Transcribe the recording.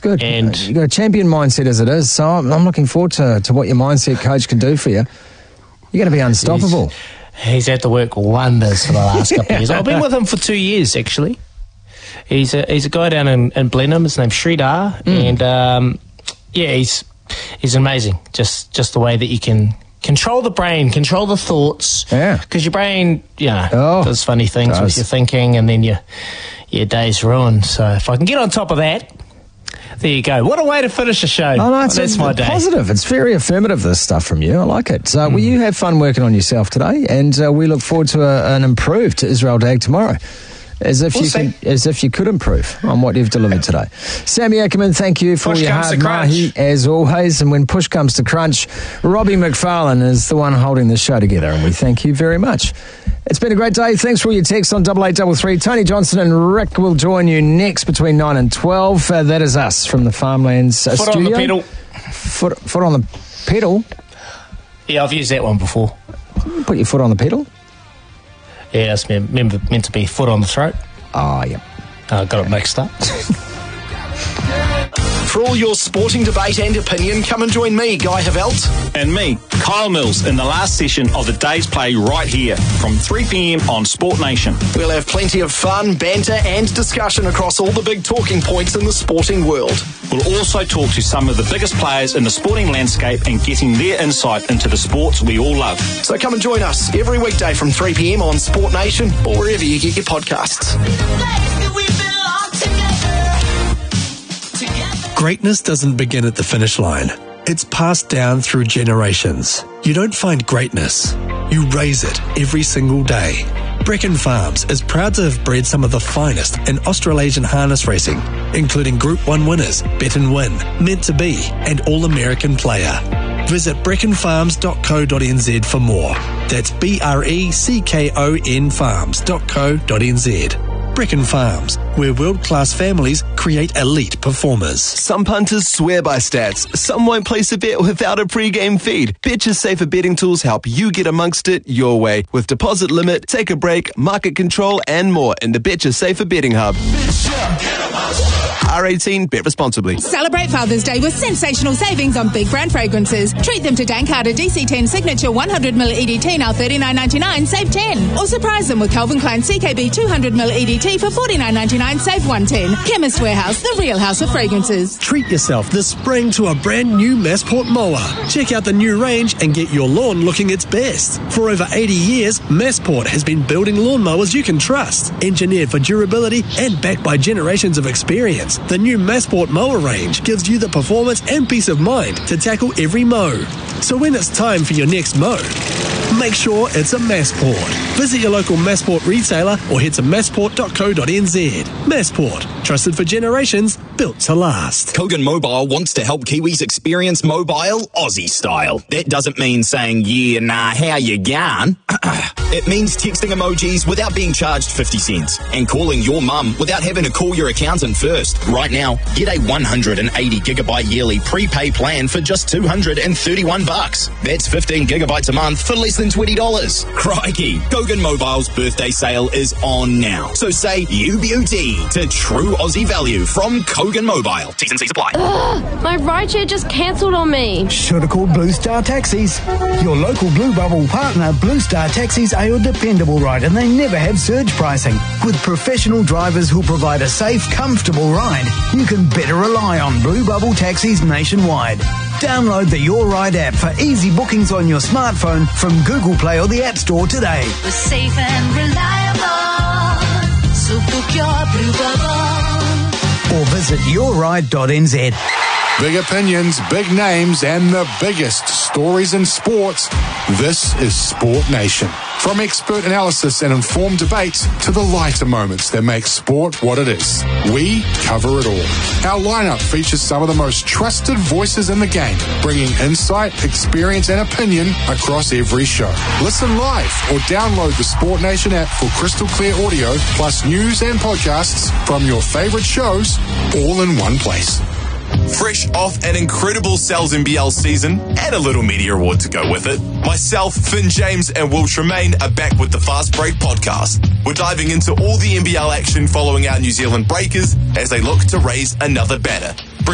good. And You've got a champion mindset as it is, so I'm looking forward to what your mindset coach can do for you. You're going to be unstoppable. He's had to work wonders for the last couple of years. I've been with him for 2 years, actually. He's a guy down in Blenheim. His name's Sridhar, and he's amazing. Just the way that you can control the brain, control the thoughts. Yeah. Because your brain, does funny things with your thinking, and then your day's ruined. So if I can get on top of that, there you go. What a way to finish a show. Oh, no, that's my day. Positive. It's very affirmative, this stuff from you. I like it. So, will you have fun working on yourself today? And we look forward to an improved Israel Dag tomorrow. As if you could improve on what you've delivered today. Sammy Ackerman, thank you for your hard mahi, as always. And when push comes to crunch, Robbie McFarlane is the one holding the show together, and we thank you very much. It's been a great day. Thanks for all your texts on 8833. Tony Johnson and Rick will join you next between 9 and 12. That is us from the Farmlands studio. Foot on the pedal. Foot on the pedal? Yeah, I've used that one before. Put your foot on the pedal? Yeah, it's meant to be foot on the throat. Oh, yeah. Got it mixed up. For all your sporting debate and opinion, come and join me, Guy Havelt. And me, Kyle Mills, in the last session of the day's play right here from 3 p.m. on Sport Nation. We'll have plenty of fun, banter and discussion across all the big talking points in the sporting world. We'll also talk to some of the biggest players in the sporting landscape and getting their insight into the sports we all love. So come and join us every weekday from 3 p.m. on Sport Nation or wherever you get your podcasts. Greatness doesn't begin at the finish line. It's passed down through generations. You don't find greatness. You raise it every single day. Brecon Farms is proud to have bred some of the finest in Australasian harness racing, including Group 1 winners, Bet and Win, Meant to Be, and All-American Player. Visit brecconfarms.co.nz for more. That's BRECKON farms.co.nz. Brecon Farms, where world-class families create elite performers. Some punters swear by stats. Some won't place a bet without a pre-game feed. Betcha Safer betting tools help you get amongst it your way with deposit limit, take a break, market control, and more in the Betcha Safer betting hub. R18, bet responsibly. Celebrate Father's Day with sensational savings on big brand fragrances. Treat them to Dankharder DC10 Signature 100ml EDT now $39.99, save 10. Or surprise them with Calvin Klein CKB 200ml EDT for $49.99, save $110. Chemist Warehouse, the real house of fragrances. Treat yourself this spring to a brand new Massport mower. Check out the new range and get your lawn looking its best. For over 80 years, Massport has been building lawnmowers you can trust. Engineered for durability and backed by generations of experience, the new Massport mower range gives you the performance and peace of mind to tackle every mow. So when it's time for your next mow, make sure it's a Massport. Visit your local Massport retailer or head to massport.co.nz. Massport, trusted for generations, built to last. Kogan Mobile wants to help Kiwis experience mobile Aussie style. That doesn't mean saying, yeah, nah, how you going? It means texting emojis without being charged 50 cents and calling your mum without having to call your accountant first. Right now, get a 180 gigabyte yearly prepay plan for just $231. That's 15 gigabytes a month for less than $20. Crikey, Kogan Mobile's birthday sale is on now. So say UBUT to true Aussie value from Kogan Mobile. T's and C's apply. My rideshare just cancelled on me. Should have called Blue Star Taxis. Your local Blue Bubble partner, Blue Star Taxis, are your dependable ride, and they never have surge pricing. With professional drivers who provide a safe, comfortable ride, you can better rely on Blue Bubble Taxis nationwide. Download the Your Ride app for easy bookings on your smartphone from Google Play or the App Store today. We're safe and reliable, so book your Blue Bubble. Or visit yourride.nz. Big opinions, big names, and the biggest stories in sports. This is Sport Nation. From expert analysis and informed debate to the lighter moments that make sport what it is, we cover it all. Our lineup features some of the most trusted voices in the game, bringing insight, experience, and opinion across every show. Listen live or download the Sport Nation app for crystal clear audio, plus news and podcasts from your favorite shows, all in one place. Fresh off an incredible Sal's NBL season and a little media award to go with it, myself, Finn James and Will Tremaine are back with the Fast Break podcast. We're diving into all the NBL action following our New Zealand Breakers as they look to raise another banner.